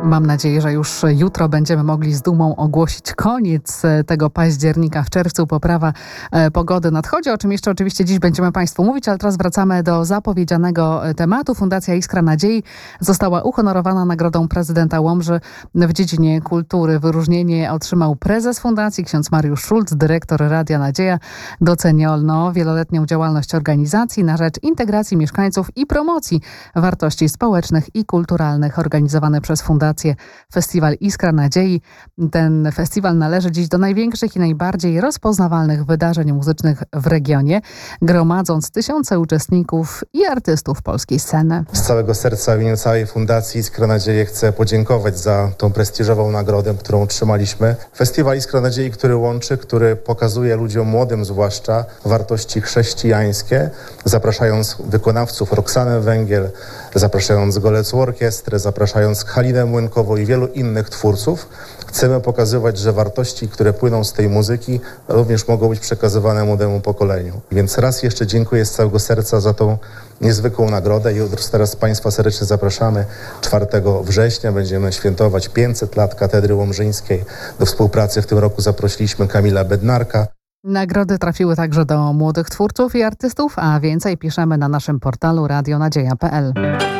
Mam nadzieję, że już jutro będziemy mogli z dumą ogłosić koniec tego października. W czerwcu poprawa pogody nadchodzi, o czym jeszcze oczywiście dziś będziemy Państwu mówić, ale teraz wracamy do zapowiedzianego tematu. Fundacja Iskra Nadziei została uhonorowana nagrodą prezydenta Łomży w dziedzinie kultury. Wyróżnienie otrzymał prezes fundacji, ksiądz Mariusz Szulc, dyrektor Radia Nadzieja. Doceniono wieloletnią działalność organizacji na rzecz integracji mieszkańców i promocji wartości społecznych i kulturalnych. Organizowany przez fundację Festiwal Iskra Nadziei. Ten festiwal należy dziś do największych i najbardziej rozpoznawalnych wydarzeń muzycznych w regionie, gromadząc tysiące uczestników i artystów polskiej sceny. Z całego serca w imieniu całej Fundacji Iskra Nadziei chcę podziękować za tą prestiżową nagrodę, którą otrzymaliśmy. Festiwal Iskra Nadziei, który łączy, który pokazuje ludziom młodym zwłaszcza wartości chrześcijańskie, zapraszając wykonawców Roxanę Węgiel, zapraszając Golecką Orkiestrę, zapraszając Halinę Młynkową i wielu innych twórców. Chcemy pokazywać, że wartości, które płyną z tej muzyki, również mogą być przekazywane młodemu pokoleniu. Więc raz jeszcze dziękuję z całego serca za tą niezwykłą nagrodę i już teraz Państwa serdecznie zapraszamy. 4 września będziemy świętować 500 lat Katedry Łomżyńskiej. Do współpracy w tym roku zaprosiliśmy Kamila Bednarka. Nagrody trafiły także do młodych twórców i artystów, a więcej piszemy na naszym portalu radionadzieja.pl.